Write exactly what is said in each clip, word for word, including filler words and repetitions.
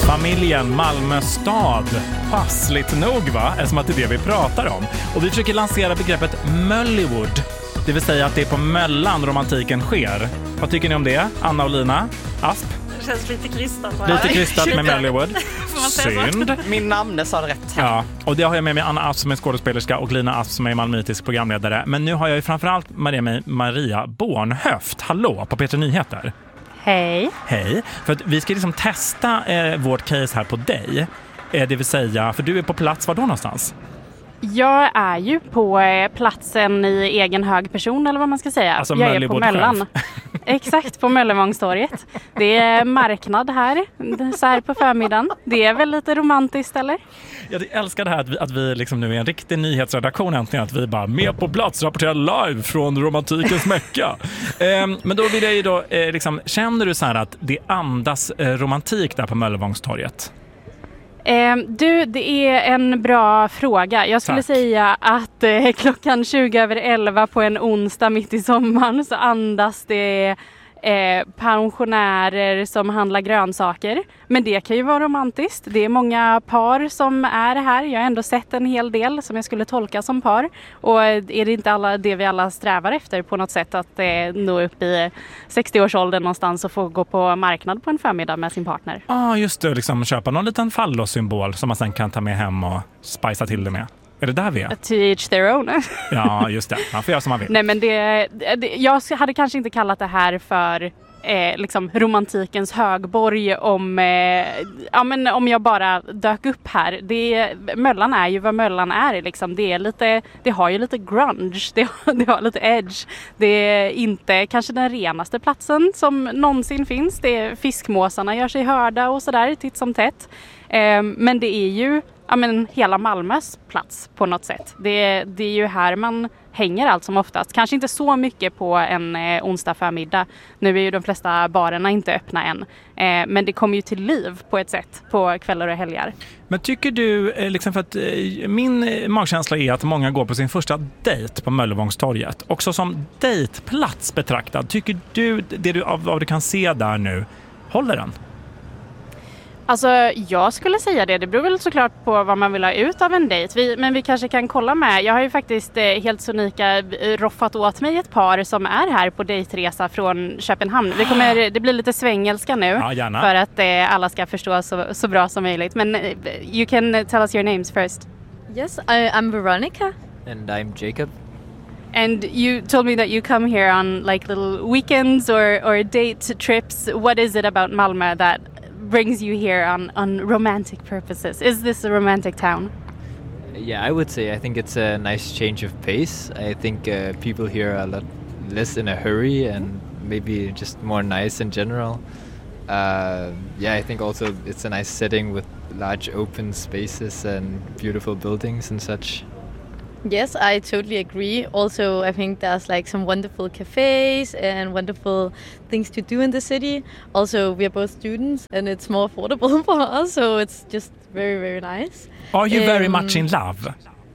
Familjen Malmö stad. Passligt nog va? Eftersom att det är det vi pratar om. Och vi försöker lansera begreppet Möllywood. Det vill säga att det är på Möllan romantiken sker. Vad tycker ni om det? Anna och Lina? Asp? Det känns lite krystat. Lite krystat med Möllywood. Synd. Min namn sa det rätt. Ja, och det har jag med mig Anna Asp som är skådespelerska och Lina Asp som är malmöitisk programledare. Men nu har jag ju framförallt med mig Maria Bornhöft. Hallå på P tre Nyheter. Hej. Hej. För att vi ska liksom testa eh, vårt case här på dig. Eh, det vill säga, för du är på plats, var då någonstans? Jag är ju på platsen i egen hög person eller vad man ska säga. Alltså jag är på Möllan. Exakt, på Möllevångstorget. Det är marknad här, så här på förmiddagen. Det är väl lite romantiskt, eller? Jag älskar det här att vi, att vi liksom nu är en riktig nyhetsredaktion äntligen. Att vi bara med på plats rapporterar live från romantikens mecka. eh, men då vill jag ju då, eh, liksom, känner du så här att det andas eh, romantik där på Möllevångstorget? Eh, du, det är en bra fråga. Jag skulle Tack. säga att eh, klockan tjugo över elva på en onsdag mitt i sommaren så andas det eh, pensionärer som handlar grönsaker. Men det kan ju vara romantiskt. Det är många par som är här. Jag har ändå sett en hel del som jag skulle tolka som par. Och är det inte alla det vi alla strävar efter på något sätt att eh, nå upp i sextio-årsåldern någonstans och få gå på marknad på en förmiddag med sin partner? Ja, ah, just det. Liksom köpa någon liten fallosymbol som man sen kan ta med hem och spicea till det med. Är det där vi är? To each their own. Ja, just det. Man får göra som man vill. Nej, men det, det, jag hade kanske inte kallat det här för eh, liksom romantikens högborg om, eh, ja, men om jag bara dök upp här. Det, Möllan är ju vad Möllan är. Liksom. Det, är lite, det har ju lite grunge, det, det har lite edge. Det är inte kanske den renaste platsen som någonsin finns. Det är fiskmåsarna gör sig hörda och sådär titt som tätt. Eh, men det är ju ja, men hela Malmös plats på något sätt. Det, det är ju här man hänger allt som oftast. Kanske inte så mycket på en eh, onsdag förmiddag. Nu är ju de flesta barerna inte öppna än. Eh, men det kommer ju till liv på ett sätt på kvällar och helger. Men tycker du, eh, liksom för att eh, min magkänsla är att många går på sin första dejt på Möllevångstorget. Också som dejtplats betraktad. Tycker du, det du av vad du kan se där nu, håller den? Alltså jag skulle säga det. Det beror väl såklart på vad man vill ha ut av en dejt. Vi, men vi kanske kan kolla med. Jag har ju faktiskt eh, helt sonika roffat åt mig ett par som är här på dejtresa från Köpenhamn. Vi kommer, det blir lite svengelska nu. Ja, gärna. För att eh, alla ska förstå så, så bra som möjligt. Men eh, you can tell us your names first. Yes, I, I'm Veronica. And I'm Jacob. And you told me that you come here on like little weekends or, or date trips. What is it about Malmö that brings you here on, on romantic purposes? Is this a romantic town? Yeah, I would say I think it's a nice change of pace. I think uh, people here are a lot less in a hurry and maybe just more nice in general. Uh, yeah, I think also it's a nice setting with large open spaces and beautiful buildings and such. Yes, I totally agree. Also, I think there's like some wonderful cafes and wonderful things to do in the city. Also, we are both students and it's more affordable for us, so it's just very, very nice. Are you um, very Um, much in love?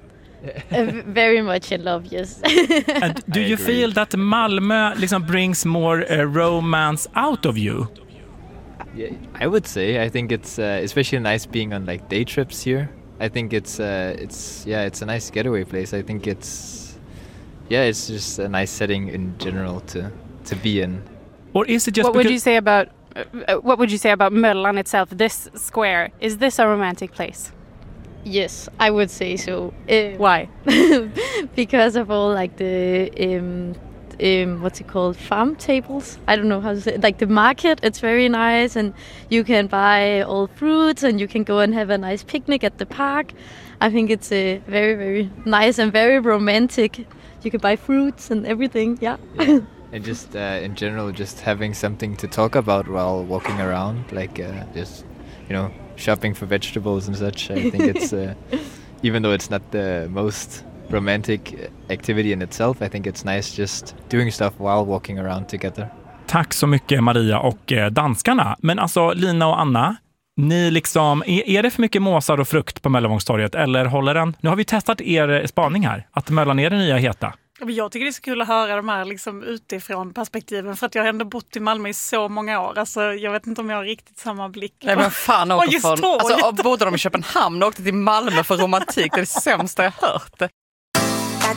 uh, very much in love, yes. And do I you agree. feel that Malmö liksom brings more uh, romance out of you? Yeah, I would say I think it's uh, especially nice being on like day trips here. I think it's uh, it's yeah it's a nice getaway place. I think it's yeah it's just a nice setting in general to to be in. Or is it just What because would you say about uh, what would you say about Möllan itself? This square, is this a romantic place? Yes, I would say so. Uh, Why? because of all like the um, um, what's it called, farm tables? I don't know how to say it. Like the market, it's very nice, and you can buy all fruits, and you can go and have a nice picnic at the park. I think it's a very, very nice and very romantic. You can buy fruits and everything. Yeah. Yeah. And just uh, in general, just having something to talk about while walking around, like uh, just you know shopping for vegetables and such. I think it's uh, even though it's not the most romantic activity in itself, I think it's nice just doing stuff while walking around together. Tack så mycket Maria och eh, danskarna. Men alltså Lina och Anna, ni liksom, är, är det för mycket måsar och frukt på Möllevångstorget eller håller den? Nu har vi testat er spaning här, att Möllan är det nya heta. Jag tycker det är så kul att höra de här liksom utifrån perspektiven, för att jag har ändå bott i Malmö i så många år. Alltså, jag vet inte om jag har riktigt samma blick. Nej, men fan åker just från, tåget. alltså, bodde de i Köpenhamn och åkte till Malmö för romantik. Det är det sämsta jag hört.